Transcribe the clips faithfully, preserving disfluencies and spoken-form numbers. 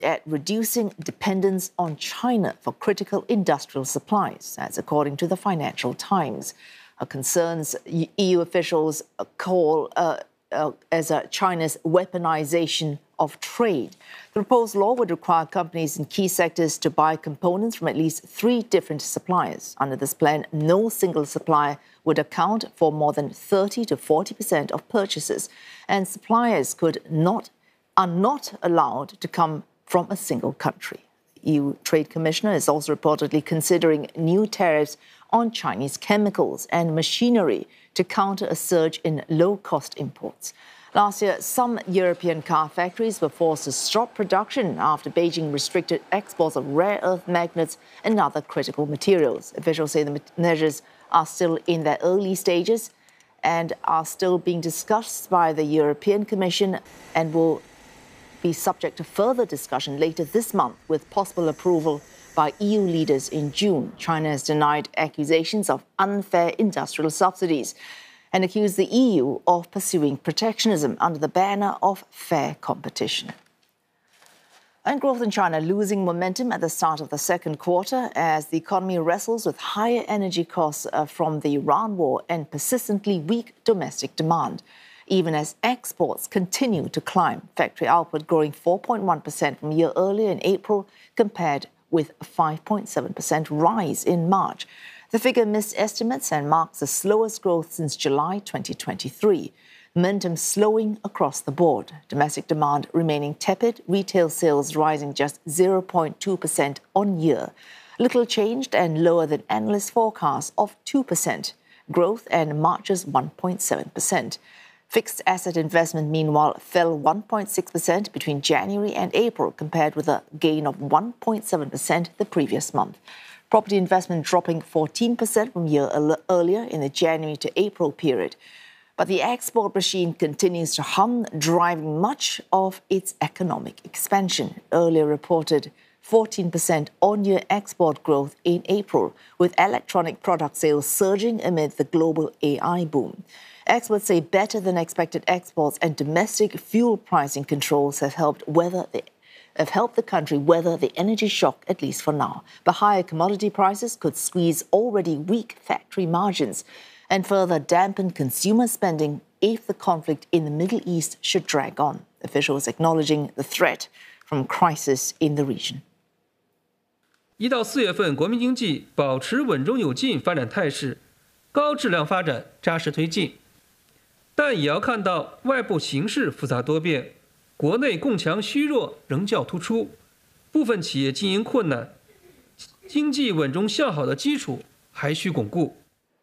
at reducing dependence on China for critical industrial supplies. That's according to the Financial Times. Uh, concerns E U officials call uh, uh, as uh, China's weaponization of trade. The proposed law would require companies in key sectors to buy components from at least three different suppliers. Under this plan, no single supplier would account for more than thirty to forty percent of purchases, and suppliers could not are not allowed to come from a single country. The E U Trade Commissioner is also reportedly considering new tariffs on Chinese chemicals and machinery to counter a surge in low-cost imports. Last year, some European car factories were forced to stop production after Beijing restricted exports of rare earth magnets and other critical materials. Officials say the measures are still in their early stages and are still being discussed by the European Commission and will be subject to further discussion later this month with possible approval by E U leaders in June. China has denied accusations of unfair industrial subsidies and accused the E U of pursuing protectionism under the banner of fair competition. And growth in China losing momentum at the start of the second quarter as the economy wrestles with higher energy costs uh, from the Iran war and persistently weak domestic demand, even as exports continue to climb. Factory output growing four point one percent from a year earlier in April, compared with a five point seven percent rise in March. The figure missed estimates and marks the slowest growth since July twenty twenty-three. Momentum slowing across the board. Domestic demand remaining tepid, retail sales rising just zero point two percent on year. Little changed and lower than analyst forecasts of two percent growth and March's one point seven percent. Fixed asset investment, meanwhile, fell one point six percent between January and April, compared with a gain of one point seven percent the previous month. Property investment dropping fourteen percent from a year earlier in the January to April period. But the export machine continues to hum, driving much of its economic expansion. Earlier reported fourteen percent on-year export growth in April, with electronic product sales surging amid the global A I boom. Experts say better than expected exports and domestic fuel pricing controls have helped weather the have helped the country weather the energy shock, at least for now. But higher commodity prices could squeeze already weak factory margins and further dampen consumer spending if the conflict in the Middle East should drag on. Officials acknowledging the threat from crisis in the region. 一到四月份，国民经济保持稳中有进发展态势，高质量发展扎实推进。但也要看到外部形势复杂多变，国内共强虚弱仍较突出，部分企业经营困难，经济稳中向好的基础还需巩固。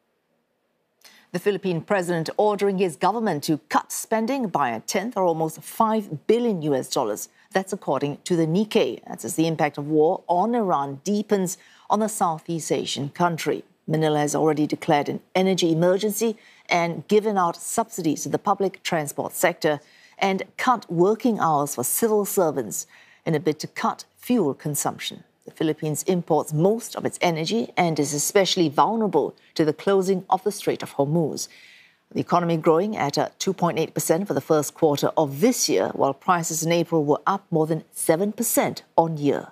The Philippine president ordering his government to cut spending by a tenth or almost five billion U S dollars. That's according to the Nikkei. That's as the impact of war on Iran deepens on the Southeast Asian country. Manila has already declared an energy emergency and given out subsidies to the public transport sector and cut working hours for civil servants in a bid to cut fuel consumption. The Philippines imports most of its energy and is especially vulnerable to the closing of the Strait of Hormuz. The economy growing at a two point eight percent for the first quarter of this year, while prices in April were up more than seven percent on year.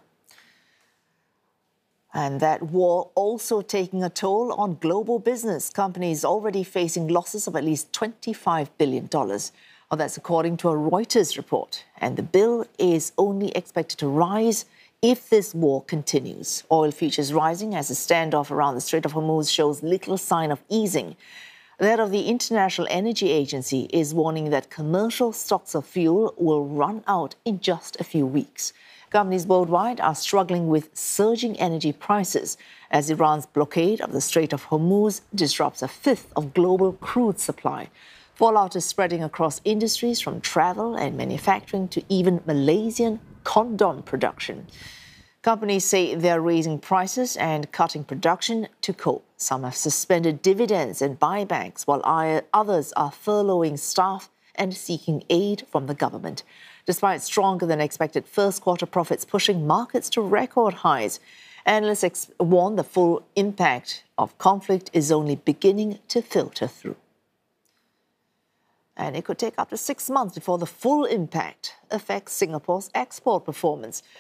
And that war also taking a toll on global business. Companies already facing losses of at least twenty-five billion dollars. Well, that's according to a Reuters report. And the bill is only expected to rise if this war continues. Oil futures rising as the standoff around the Strait of Hormuz shows little sign of easing. That of the International Energy Agency is warning that commercial stocks of fuel will run out in just a few weeks. Companies worldwide are struggling with surging energy prices as Iran's blockade of the Strait of Hormuz disrupts a fifth of global crude supply. Fallout is spreading across industries from travel and manufacturing to even Malaysian condom production. Companies say they're raising prices and cutting production to cope. Some have suspended dividends and buybacks, while others are furloughing staff and seeking aid from the government. Despite stronger than expected first quarter profits pushing markets to record highs, analysts ex- warn the full impact of conflict is only beginning to filter through. And it could take up to six months before the full impact affects Singapore's export performance.